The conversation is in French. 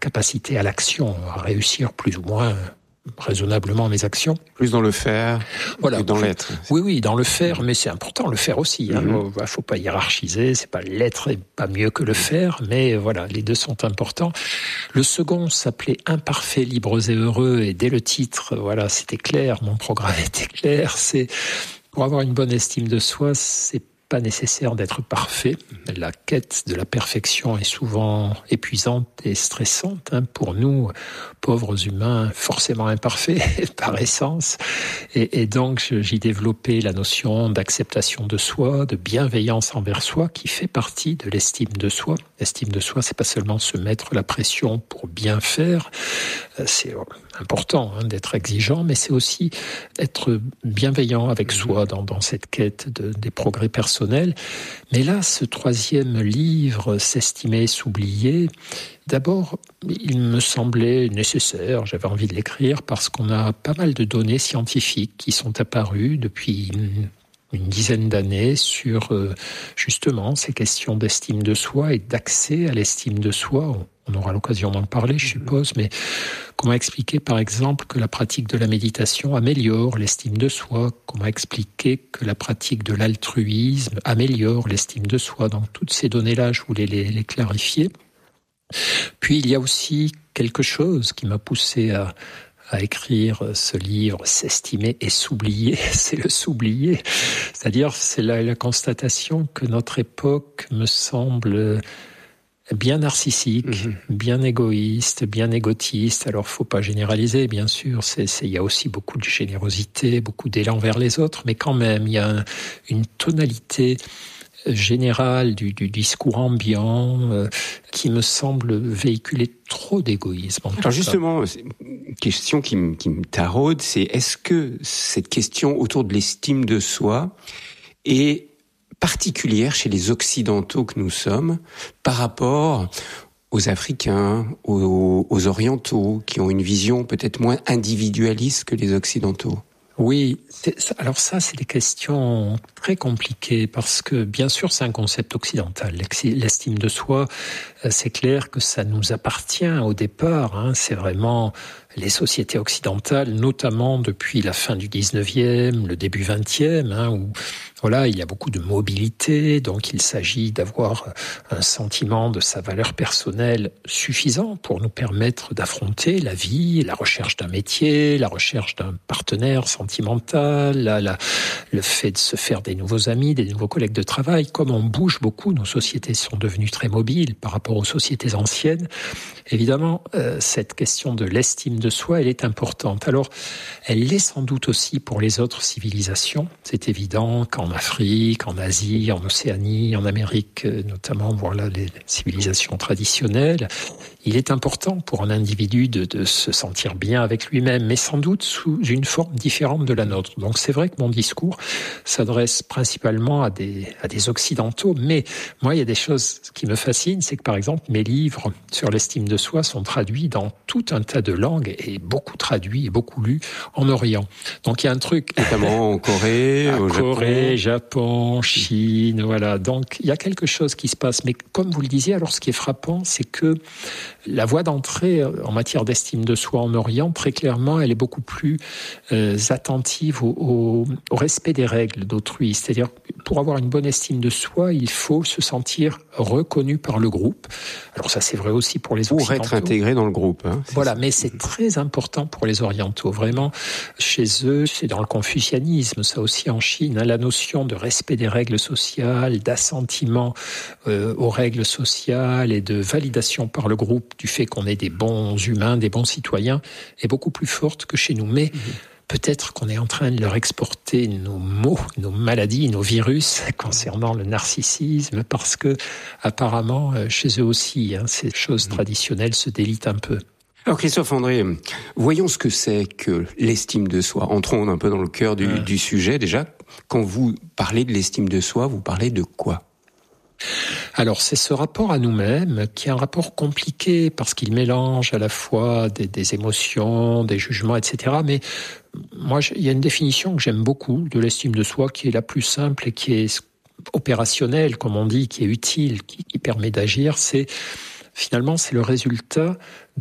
capacité à l'action, à réussir plus ou moins raisonnablement mes actions. Plus dans le faire que dans l'être. Oui, dans le faire, mais c'est important le faire aussi. Faut pas hiérarchiser, c'est pas l'être est pas mieux que le faire, mais voilà, les deux sont importants. Le second s'appelait Imparfaits, libres et heureux, et dès le titre, voilà, c'était clair, mon programme était clair. C'est pour avoir une bonne estime de soi, c'est pas nécessaire d'être parfait. La quête de la perfection est souvent épuisante et stressante pour nous, pauvres humains, forcément imparfaits par essence. Et donc, j'y développais la notion d'acceptation de soi, de bienveillance envers soi, qui fait partie de l'estime de soi. L'estime de soi, c'est pas seulement se mettre la pression pour bien faire. C'est important d'être exigeant, mais c'est aussi être bienveillant avec soi dans cette quête des progrès personnels. Mais là, ce troisième livre, S'estimer, s'oublier, d'abord, il me semblait nécessaire, j'avais envie de l'écrire, parce qu'on a pas mal de données scientifiques qui sont apparues depuis une dizaine d'années sur justement ces questions d'estime de soi et d'accès à l'estime de soi. On aura l'occasion d'en parler, je suppose, mais comment expliquer, par exemple, que la pratique de la méditation améliore l'estime de soi? Comment expliquer que la pratique de l'altruisme améliore l'estime de soi? Donc, toutes ces données-là, je voulais les clarifier. Puis, il y a aussi quelque chose qui m'a poussé à écrire ce livre, S'estimer et s'oublier, c'est le s'oublier. C'est-à-dire, c'est la constatation que notre époque me semble bien narcissique, bien égoïste, bien égotiste. Alors, faut pas généraliser, bien sûr. Il y a aussi beaucoup de générosité, beaucoup d'élan vers les autres, mais quand même, il y a une tonalité générale du discours ambiant qui me semble véhiculer trop d'égoïsme. Alors justement, une question qui me taraude, c'est est-ce que cette question autour de l'estime de soi est particulière chez les Occidentaux que nous sommes par rapport aux Africains, aux Orientaux, qui ont une vision peut-être moins individualiste que les Occidentaux? Oui, alors ça, c'est des questions très compliquées parce que, bien sûr, c'est un concept occidental. L'estime de soi, c'est clair que ça nous appartient au départ. C'est vraiment les sociétés occidentales, notamment depuis la fin du 19e, le début 20e, où voilà, il y a beaucoup de mobilité, donc il s'agit d'avoir un sentiment de sa valeur personnelle suffisant pour nous permettre d'affronter la vie, la recherche d'un métier, la recherche d'un partenaire sentimental, le fait de se faire des nouveaux amis, des nouveaux collègues de travail. Comme on bouge beaucoup, nos sociétés sont devenues très mobiles par rapport aux sociétés anciennes. Évidemment, cette question de l'estime de soi, elle est importante. Alors, elle l'est sans doute aussi pour les autres civilisations. C'est évident qu'en Afrique, en Asie, en Océanie, en Amérique, notamment, voilà, les civilisations traditionnelles, il est important pour un individu de se sentir bien avec lui-même, mais sans doute sous une forme différente de la nôtre. Donc c'est vrai que mon discours s'adresse principalement à des Occidentaux, mais moi, il y a des choses qui me fascinent, c'est que par exemple, mes livres sur l'estime de soi sont traduits dans tout un tas de langues et beaucoup traduits et beaucoup lus en Orient. Donc il y a un truc... Notamment en Corée, au Japon, Chine, voilà. Donc il y a quelque chose qui se passe. Mais comme vous le disiez, alors ce qui est frappant, c'est que la voie d'entrée en matière d'estime de soi en Orient, très clairement, elle est beaucoup plus attentive au respect des règles d'autrui. C'est-à-dire, pour avoir une bonne estime de soi, il faut se sentir reconnu par le groupe. Alors ça, c'est vrai aussi pour les Occidentaux. Pour être intégré dans le groupe. Voilà, mais c'est très important pour les Orientaux. Vraiment, chez eux, c'est dans le confucianisme, ça aussi en Chine, la notion de respect des règles sociales, d'assentiment aux règles sociales et de validation par le groupe du fait qu'on est des bons humains, des bons citoyens, est beaucoup plus forte que chez nous. Mais peut-être qu'on est en train de leur exporter nos maux, nos maladies, nos virus concernant le narcissisme, parce que apparemment, chez eux aussi, ces choses traditionnelles se délitent un peu. Alors Christophe André, voyons ce que c'est que l'estime de soi. Entrons un peu dans le cœur du sujet. Déjà, quand vous parlez de l'estime de soi, vous parlez de quoi ? Alors, c'est ce rapport à nous-mêmes qui est un rapport compliqué parce qu'il mélange à la fois des émotions, des jugements, etc. Mais moi, il y a une définition que j'aime beaucoup de l'estime de soi qui est la plus simple et qui est opérationnelle, comme on dit, qui est utile, qui permet d'agir. C'est finalement, c'est le résultat